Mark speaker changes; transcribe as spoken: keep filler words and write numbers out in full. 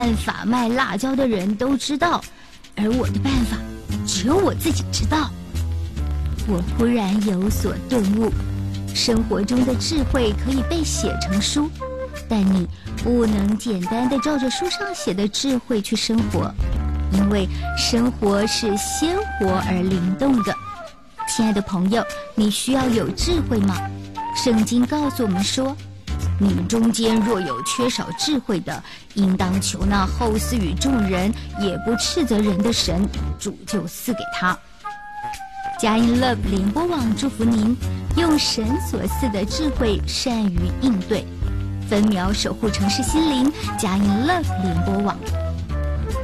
Speaker 1: 办法卖辣椒的人都知道，而我的办法只有我自己知道。我忽然有所顿悟，生活中的智慧可以被写成书，但你不能简单的照着书上写的智慧去生活，因为生活是鲜活而灵动的。亲爱的朋友，你需要有智慧吗？圣经告诉我们说，你们中间若有缺少智慧的，应当求那厚赐与众人，也不斥责人的神，主就赐给他。佳音 Love 联播网祝福您，用神所赐的智慧善于应对，分秒守护城市心灵。佳音 Love 联播网。